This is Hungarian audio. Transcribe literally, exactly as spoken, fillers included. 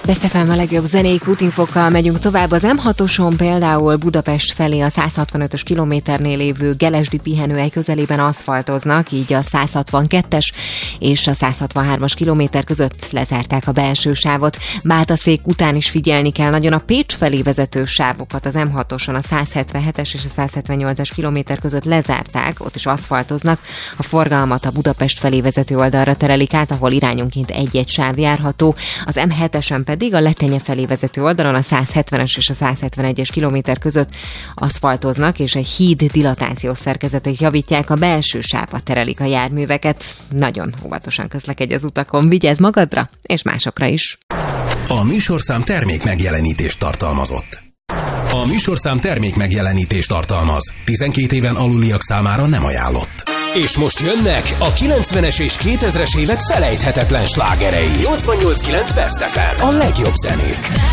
Best ef em a legjobb zenék útinfokkal megyünk tovább. Az em hatoson például Budapest felé a száz hatvanötös kilométernél lévő Gelesdi pihenőhely közelében aszfaltoznak, így a száz hatvankettes és a száz hatvanhármas kilométer között lezárták a belső sávot. Bátaszék után is figyelni kell nagyon a Pécs felé vezető sávokat. Az em hatoson a száz hetvenhetes és a száz hetvennyolcas kilométer között lezárták, ott is aszfaltoznak. A forgalmat a Budapest felé vezető oldalra terelik át, ahol irányonként egy-egy sáv járható. Az em hetesen pedig a Letenye felé vezető oldalon a száz hetvenes és a száz hetvenegyes kilométer között aszfaltoznak, és egy híd dilatációs szerkezetét javítják, a belső sávba terelik a járműveket. Nagyon óvatosan közlekedj az utakon, vigyázz magadra és másokra is. A műsorszám termék megjelenítést tartalmazott. A műsorszám termék megjelenítést tartalmaz. tizenkét éven aluliak számára nem ajánlott. És most jönnek a kilencvenes és kétezres évek felejthetetlen slágerei. nyolcvannyolc kilenc Best ef em. A legjobb zenék.